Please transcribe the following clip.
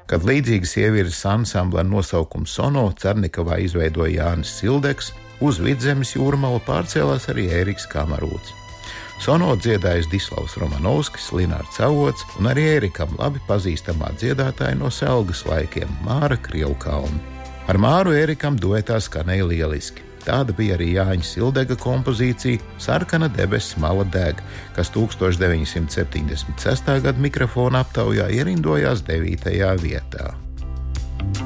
Kad līdzīgas sievietes ansambla ar nosaukumu Sono Cernikavā izveidoja Jānis Sildeks, uz Vidzemes Jūrmalu pārcēlās arī Ēriks Kamarūts. Sono dziedājis Dislavs Romanovskis, Linārds Avots un arī Ērikam labi pazīstamā dziedātāja no Selgas laikiem Māra Krievkalna. Ar Māru Ērikam duetā skanēja lieliski. Tāda bija arī Jāņa Sildega kompozīcija Sarkana debesis mala deg, kas 1976. gada mikrofona aptaujā ierindojās 9. vietā.